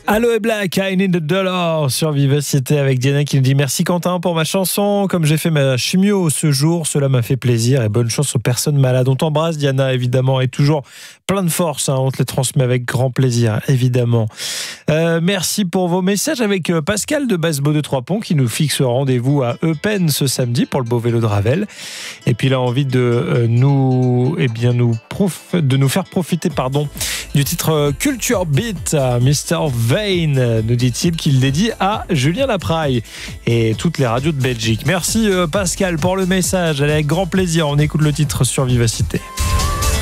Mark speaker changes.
Speaker 1: Aloe Black, I Need a Dollar sur Vivacité avec Diana qui nous dit merci Quentin pour ma chanson. Comme j'ai fait ma chimio ce jour, cela m'a fait plaisir et bonne chance aux personnes malades. On t'embrasse Diana évidemment et toujours plein de force. On te les transmet avec grand plaisir évidemment. Merci pour vos messages avec Pascal de Basse-Beau de Trois-Ponts qui nous fixe rendez-vous à Eupen ce samedi pour le beau vélo de Ravel. Et puis il a envie de nous faire profiter du titre Culture Beat, Mr. Vane, nous dit-il, qu'il dédie à Julien Lapraille et toutes les radios de Belgique. Merci Pascal pour le message, allez, avec grand plaisir, on écoute le titre sur Vivacité.